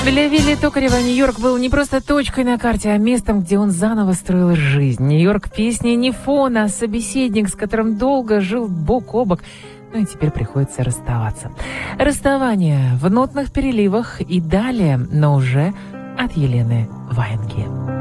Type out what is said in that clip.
Для Вилли Токарева Нью-Йорк был не просто точкой на карте, а местом, где он заново строил жизнь. Нью-Йорк песни не фон, а собеседник, с которым долго жил бок о бок. Ну и теперь приходится расставаться. Расставание в нотных переливах и далее, но уже от Елены Ваенги.